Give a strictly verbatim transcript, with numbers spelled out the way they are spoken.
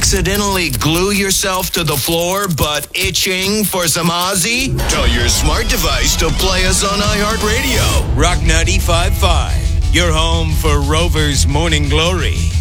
accidentally glue yourself to the floor but itching for some Ozzy? Tell your smart device to play us on iHeartRadio. Rock ninety-five point five, your home for Rover's Morning Glory.